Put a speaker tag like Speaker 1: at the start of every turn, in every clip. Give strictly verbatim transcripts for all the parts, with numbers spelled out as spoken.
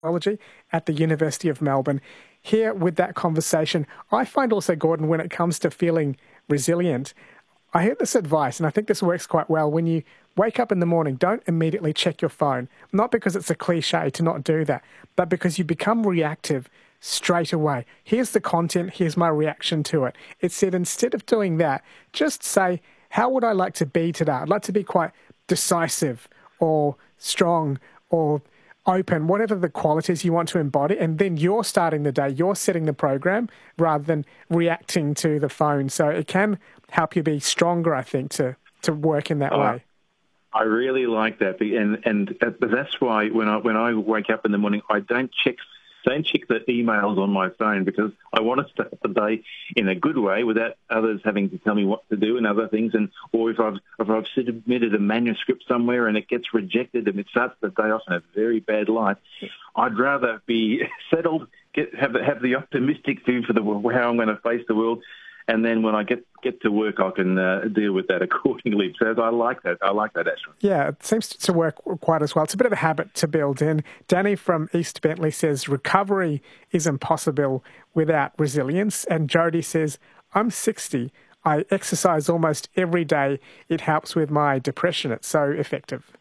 Speaker 1: Technology at the University of Melbourne. Here with that conversation, I find also, Gordon, when it comes to feeling resilient, I hear this advice, and I think this works quite well. When you wake up in the morning, don't immediately check your phone. Not because it's a cliche to not do that, but because you become reactive straight away. Here's the content, here's my reaction to it. It said instead of doing that, just say, how would I like to be today? I'd like to be quite decisive or strong or open, whatever the qualities you want to embody, and then you're starting the day, you're setting the program rather than reacting to the phone. So it can help you be stronger, I think, to, to work in that
Speaker 2: oh,
Speaker 1: way.
Speaker 2: I really like that, and and that's why when I when I wake up in the morning, I don't check don't check the emails on my phone because I want to start the day in a good way without others having to tell me what to do and other things. And or if I've if I've submitted a manuscript somewhere and it gets rejected and it starts the day off in a very bad light, I'd rather be settled, get have have the optimistic view for the how I'm going to face the world. And then when I get, get to work, I can uh, deal with that accordingly. So I like that. I like that, Ashwin.
Speaker 1: Yeah, it seems to work quite as well. It's a bit of a habit to build in. Danny from East Bentley says, recovery is impossible without resilience. And Jody says, I'm sixty. I exercise almost every day. It helps with my depression. It's so effective.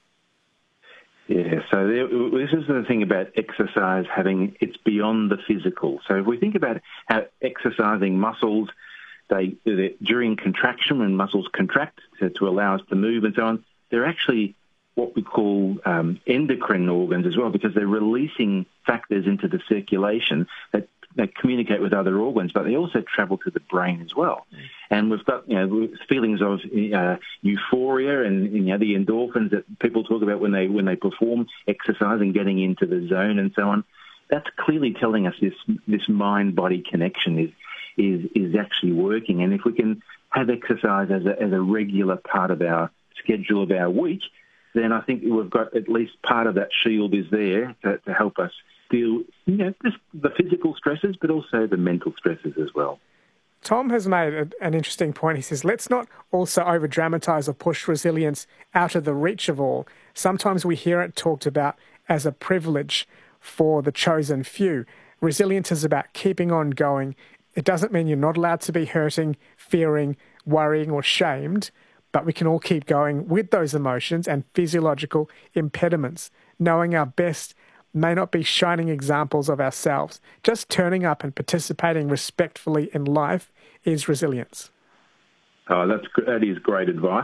Speaker 2: Yeah, so this is the thing about exercise having, it's beyond the physical. So if we think about how exercising muscles, they, they during contraction, when muscles contract to, to allow us to move and so on, they're actually what we call um, endocrine organs as well, because they're releasing factors into the circulation that they communicate with other organs, but they also travel to the brain as well. Mm. And we've got, you know, feelings of uh, euphoria and, you know, the endorphins that people talk about when they when they perform exercise and getting into the zone and so on. That's clearly telling us this this mind-body connection is is is actually working. And if we can have exercise as a as a regular part of our schedule of our week, then I think we've got at least part of that shield is there to, to help us deal, you know, just the physical stresses, but also the mental stresses as well.
Speaker 1: Tom has made a, an interesting point. He says, let's not also over-dramatise or push resilience out of the reach of all. Sometimes we hear it talked about as a privilege for the chosen few. Resilience is about keeping on going. It doesn't mean you're not allowed to be hurting, fearing, worrying or shamed, but we can all keep going with those emotions and physiological impediments. Knowing our best may not be shining examples of ourselves. Just turning up and participating respectfully in life is resilience.
Speaker 2: Oh, that's that is great advice.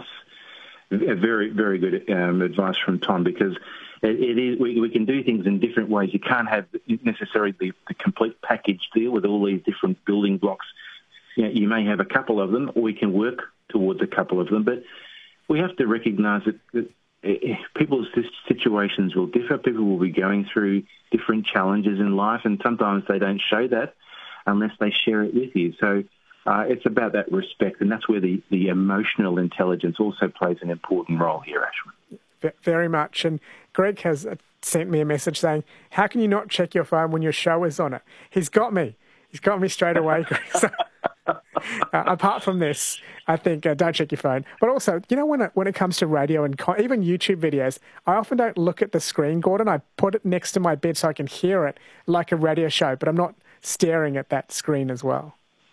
Speaker 2: Very, very good um, advice from Tom, because it, it is we, we can do things in different ways. You can't have necessarily the, the complete package deal with all these different building blocks. You know, you may have a couple of them, or we can work towards a couple of them, but we have to recognise that, that people's situations will differ. People will be going through different challenges in life, and sometimes they don't show that unless they share it with you. So uh, it's about that respect, and that's where the, the emotional intelligence also plays an important role here, Ashwin.
Speaker 1: Very much. And Greg has sent me a message saying, how can you not check your phone when your show is on it? He's got me. He's got me straight away, Greg. So, uh, apart from this, I think uh, don't check your phone. But also, you know, when it, when it comes to radio and co- even YouTube videos, I often don't look at the screen, Gordon. I put it next to my bed so I can hear it like a radio show, but I'm not staring at that screen as well.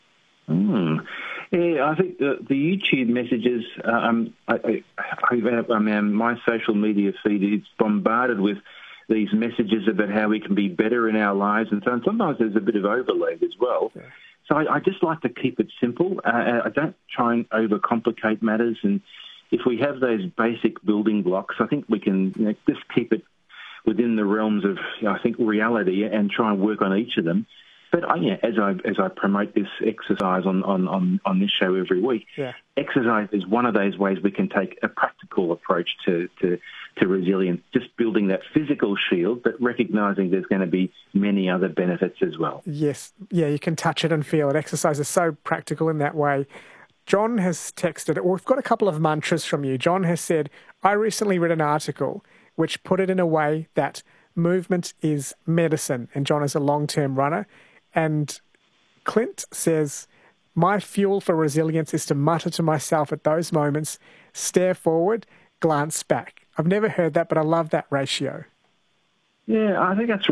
Speaker 2: Mm. Yeah, I think the, the YouTube messages, um, I, I, I, I mean, my social media feed is bombarded with these messages about how we can be better in our lives, and so on. Sometimes there's a bit of overload as well. Yeah. So I, I just like to keep it simple. Uh, I don't try and overcomplicate matters, and if we have those basic building blocks, I think we can, you know, just keep it within the realms of, you know, I think, reality and try and work on each of them. But I, yeah, as I as I promote this exercise on, on, on, on this show every week, yeah. exercise is one of those ways we can take a practical approach to, to, to resilience, just building that physical shield, but recognising there's going to be many other benefits as well.
Speaker 1: Yes, yeah, you can touch it and feel it. Exercise is so practical in that way. John has texted, well, we've got a couple of mantras from you. John has said, I recently read an article which put it in a way that movement is medicine, and John is a long-term runner. And Clint says, my fuel for resilience is to mutter to myself at those moments, stare forward, glance back. I've never heard that, but I love that ratio.
Speaker 2: Yeah, I think that's